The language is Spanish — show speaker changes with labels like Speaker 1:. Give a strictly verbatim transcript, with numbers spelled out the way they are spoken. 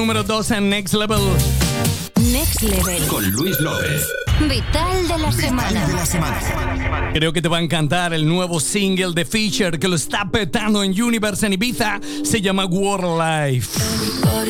Speaker 1: Número dos en Next Level.
Speaker 2: Next Level.
Speaker 3: Con Luis López.
Speaker 2: Vital de la semana.
Speaker 3: De la semana.
Speaker 1: Creo que te va a encantar el nuevo single de Fisher que lo está petando en Universe en Ibiza. Se llama World Life.